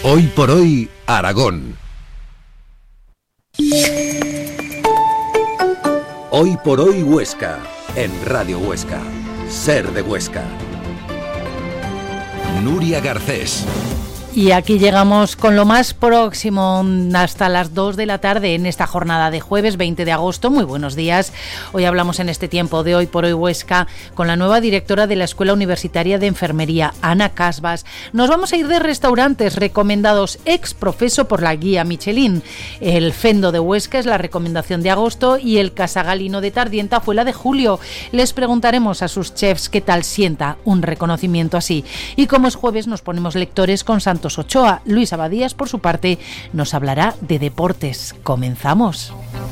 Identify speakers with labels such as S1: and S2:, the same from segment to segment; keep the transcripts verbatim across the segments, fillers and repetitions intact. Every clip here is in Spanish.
S1: Hoy por hoy, Aragón. Hoy por hoy, Huesca, en Radio Huesca. Ser de Huesca. Nuria Garcés.
S2: Y aquí llegamos con lo más próximo hasta las dos de la tarde en esta jornada de jueves veinte de agosto. Muy buenos días. Hoy hablamos en este tiempo de Hoy por Hoy Huesca con la nueva directora de la Escuela Universitaria de Enfermería, Ana Casbas. Nos vamos a ir de restaurantes recomendados ex profeso por la guía Michelin. El Fendo de Huesca es la recomendación de agosto y el Casagalino de Tardienta fue la de julio. Les preguntaremos a sus chefs qué tal sienta un reconocimiento así. Y como es jueves nos ponemos lectores con Santos Ochoa. Luis Abadías, por su parte, nos hablará de deportes. Comenzamos.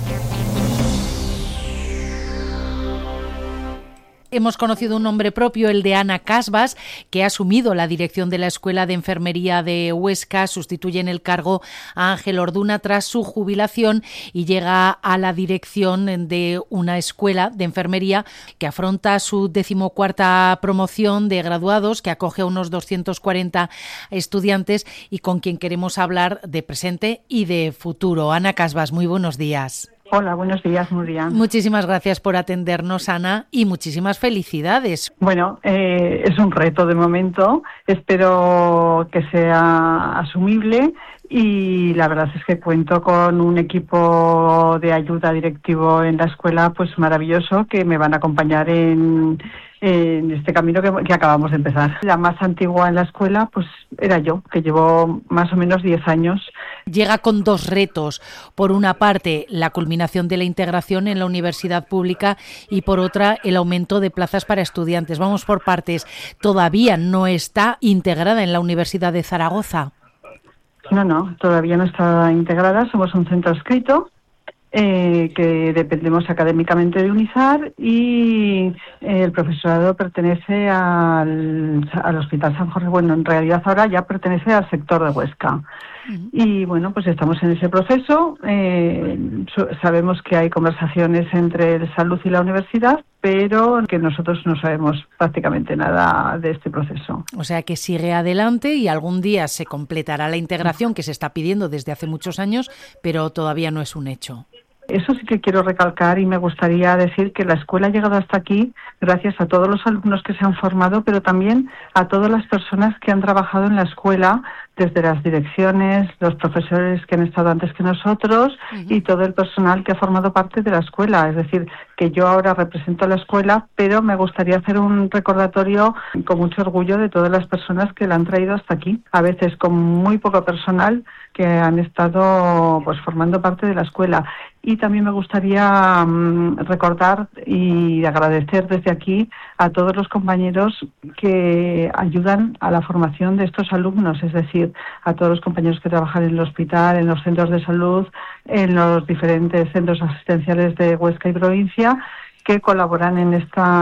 S2: Hemos conocido un nombre propio, el de Ana Casbas, que ha asumido la dirección de la Escuela de Enfermería de Huesca, sustituye en el cargo a Ángel Orduna tras su jubilación y llega a la dirección de una escuela de enfermería que afronta su decimocuarta promoción de graduados, que acoge a unos doscientos cuarenta estudiantes y con quien queremos hablar de presente y de futuro. Ana Casbas, muy buenos días.
S3: Hola, buenos días, Nuria.
S2: Muchísimas gracias por atendernos, Ana, y muchísimas felicidades.
S3: Bueno, eh, es un reto de momento, espero que sea asumible y la verdad es que cuento con un equipo de ayuda directivo en la escuela pues maravilloso que me van a acompañar en, en este camino que, que acabamos de empezar. La más antigua en la escuela pues era yo, que llevo más o menos diez años.
S2: Llega con dos retos. Por una parte, la culminación de la integración en la universidad pública y por otra, el aumento de plazas para estudiantes. Vamos por partes. ¿Todavía no está integrada en la Universidad de Zaragoza?
S3: No, no, todavía no está integrada. Somos un centro adscrito eh, que dependemos académicamente de UNIZAR y eh, el profesorado pertenece al, al Hospital San Jorge. Bueno, en realidad ahora ya pertenece al sector de Huesca. Uh-huh. Y bueno, pues estamos en ese proceso. Eh, sabemos que hay conversaciones entre el salud y la universidad, pero que nosotros no sabemos prácticamente nada de este proceso.
S2: O sea que sigue adelante y algún día se completará la integración que se está pidiendo desde hace muchos años, pero todavía no es un hecho.
S3: Eso sí que quiero recalcar y me gustaría decir que la escuela ha llegado hasta aquí gracias a todos los alumnos que se han formado, pero también a todas las personas que han trabajado en la escuela, desde las direcciones, los profesores que han estado antes que nosotros uh-huh. y todo el personal que ha formado parte de la escuela. Es decir, que yo ahora represento a la escuela, pero me gustaría hacer un recordatorio con mucho orgullo de todas las personas que la han traído hasta aquí, a veces con muy poco personal, que han estado pues formando parte de la escuela. Y también me gustaría um, recordar y agradecer desde aquí a todos los compañeros que ayudan a la formación de estos alumnos, es decir, a todos los compañeros que trabajan en el hospital, en los centros de salud, en los diferentes centros asistenciales de Huesca y provincia, que colaboran en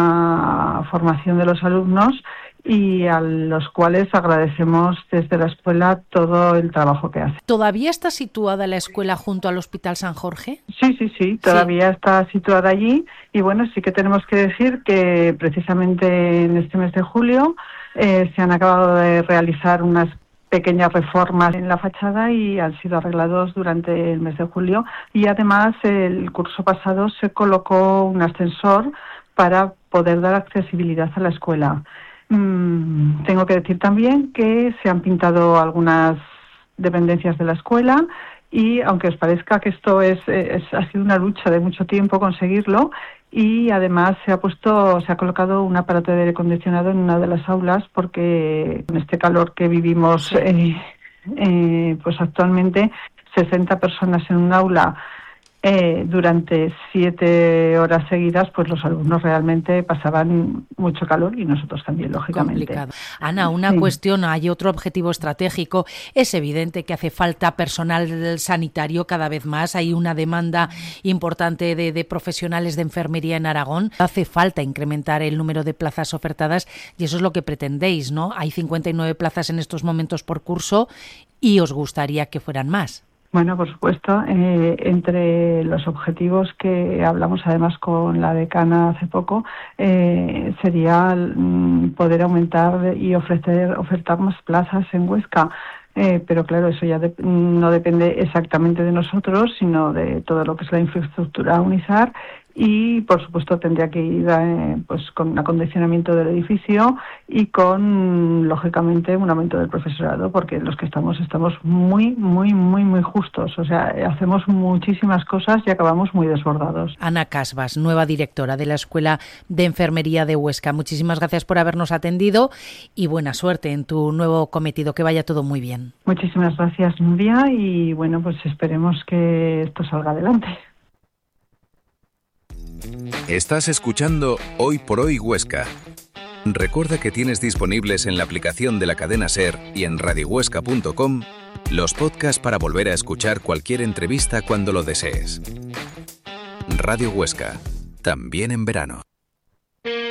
S3: esta formación de los alumnos y a los cuales agradecemos desde la escuela todo el trabajo que hacen.
S2: ¿Todavía está situada la escuela junto al Hospital San Jorge?
S3: Sí, sí, sí, todavía sí. Está situada allí y bueno, sí que tenemos que decir que precisamente en este mes de julio eh, se han acabado de realizar unas pequeñas reformas en la fachada y han sido arreglados durante el mes de julio y además el curso pasado se colocó un ascensor para poder dar accesibilidad a la escuela. Mm, tengo que decir también que se han pintado algunas dependencias de la escuela y aunque os parezca que esto es, es ha sido una lucha de mucho tiempo conseguirlo y además se ha puesto, se ha colocado un aparato de aire acondicionado en una de las aulas porque con este calor que vivimos sí. eh, eh, pues actualmente sesenta personas en un aula Eh, durante siete horas seguidas, pues los alumnos realmente pasaban mucho calor y nosotros también, lógicamente.
S2: Complicado. Ana, una sí. cuestión, hay otro objetivo estratégico. Es evidente que hace falta personal sanitario cada vez más. Hay una demanda importante de, de profesionales de enfermería en Aragón. Hace falta incrementar el número de plazas ofertadas y eso es lo que pretendéis, ¿no? Hay cincuenta y nueve plazas en estos momentos por curso y os gustaría que fueran más.
S3: Bueno, por supuesto, eh, entre los objetivos que hablamos además con la decana hace poco, eh, sería mm, poder aumentar y ofrecer ofertar más plazas en Huesca. eh, pero claro, eso ya de, no depende exactamente de nosotros, sino de todo lo que es la infraestructura UNISAR. Y, por supuesto, tendría que ir eh, pues con un acondicionamiento del edificio y con, lógicamente, un aumento del profesorado, porque los que estamos estamos muy, muy, muy, muy justos. O sea, hacemos muchísimas cosas y acabamos muy desbordados.
S2: Ana Casbas, nueva directora de la Escuela de Enfermería de Huesca. Muchísimas gracias por habernos atendido y buena suerte en tu nuevo cometido. Que vaya todo muy bien.
S3: Muchísimas gracias, Nuria, y bueno, pues esperemos que esto salga adelante.
S1: Estás escuchando Hoy por Hoy Huesca. Recuerda que tienes disponibles en la aplicación de la cadena SER y en radio huesca punto com los podcasts para volver a escuchar cualquier entrevista cuando lo desees. Radio Huesca, también en verano.